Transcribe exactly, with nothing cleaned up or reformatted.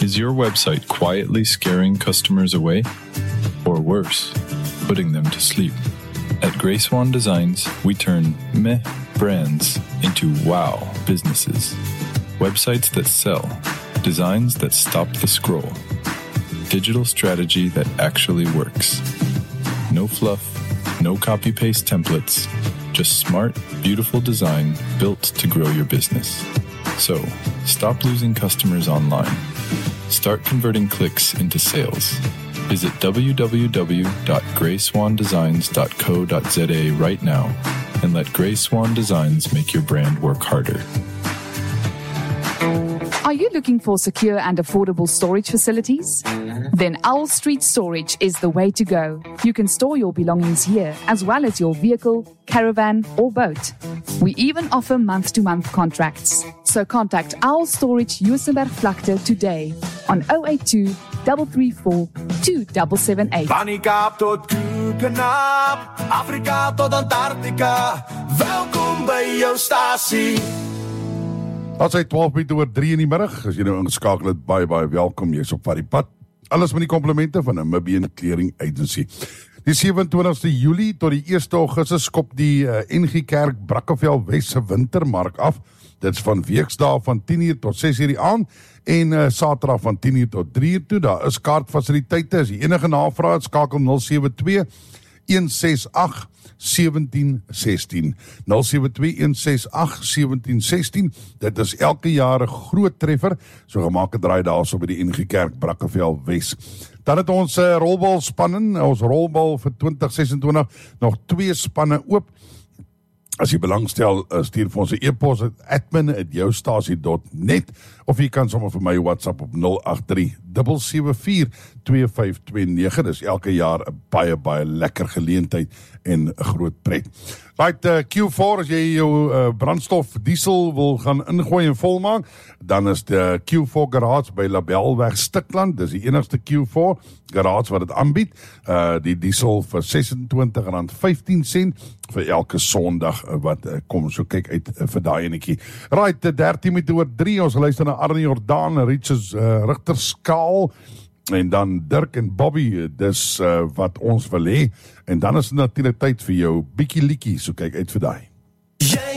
Is your website quietly scaring customers away? Or worse, putting them to sleep? At Grey Swan Designs, we turn meh brands into wow businesses. Websites that sell, designs that stop the scroll. Digital strategy that actually works. No fluff, no copy-paste templates, just smart, beautiful design built to grow your business. So, stop losing customers online. Start converting clicks into sales. Visit w w w dot grey swan designs dot co dot z a right now and let Grey Swan Designs make your brand work harder. Are you looking for secure and affordable storage facilities? Then Owl Street Storage is the way to go. You can store your belongings here, as well as your vehicle, caravan, or boat. We even offer month-to-month contracts. So contact Owl Storage Juisenberg Vlakte today on zero eight two, three three four, two seven seven eight. Van die Kaap tot Koekenaap, Afrika tot Antarctica. Welkom by jou stasie. As hy twaalf minute oor drie in die middag, as jy nou ingeskakel het, baie, baie welkom, jy is op die pad. Alles met die komplimente van Namibian Clearing Agency. Die sewe-en-twintigste Julie tot die eerste Augustus skop die uh, N G Kerk Brackenfell Wes se wintermark af. Dit is van weeksdae van tien uur tot ses uur die aand en uh, Saterdag van tien uur tot drie uur toe. Daar is kaartfasiliteite, as jy enige navraag het, skakel nul sewe twee, een ses agt, sewentien sestien. nul sewe twee, een ses agt, sewentien sestien. Dit is elke jaar 'n groot treffer, so gemaak 'n draai daarso by die N G Kerk Brackenfell Wes. Dan het ons uh, rolbal spanne, ons rolbal vir twintig sesentwintig, nog twee spanne oop. As jy belangstel, stuur vir ons 'n e-pos at admin at joustasie dot net of jy kan sommer vir my WhatsApp op nul agt drie, sewe sewe vier, twee vyf twee nege. Dis elke jaar 'n baie, baie lekker geleentheid en 'n groot pret. Right, uh, Q four, as jy jou uh, brandstof diesel wil gaan ingooi en volmaak, dan is die Q four Garage by Labelweg Stikland. Dis die enigste Q four Garage wat dit aanbied. Uh, die diesel vir ses en twintig rand vyftien sent vir elke Sondag uh, wat uh, kom. So kyk uit uh, vir daai enetjie. Right, uh, dertien minute oor drie, ons luister na Arnie Jordaan, Richards uh, Rigterskaal, en dan Dirk en Bobby, dis uh, wat ons wil hê. En dan is dit natuurlik tyd vir jou bietjie liedjie, so kyk uit vir daai.